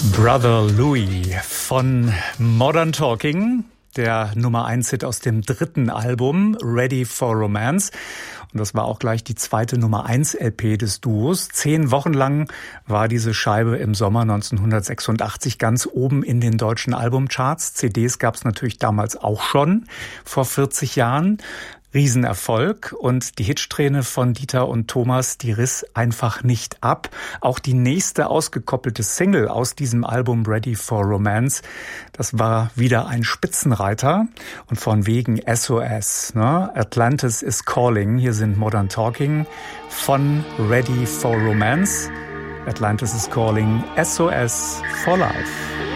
Brother Louie von Modern Talking, der Nummer-1-Hit aus dem dritten Album Ready for Romance. Und das war auch gleich die zweite Nummer-1-LP des Duos. 10 Wochen lang war diese Scheibe im Sommer 1986 ganz oben in den deutschen Albumcharts. CDs gab es natürlich damals auch schon, vor 40 Jahren. Riesenerfolg, und die Hitsträhne von Dieter und Thomas, die riss einfach nicht ab. Auch die nächste ausgekoppelte Single aus diesem Album Ready for Romance, das war wieder ein Spitzenreiter, und von wegen SOS, ne? Atlantis is Calling. Hier sind Modern Talking von Ready for Romance. Atlantis is Calling, SOS for Life.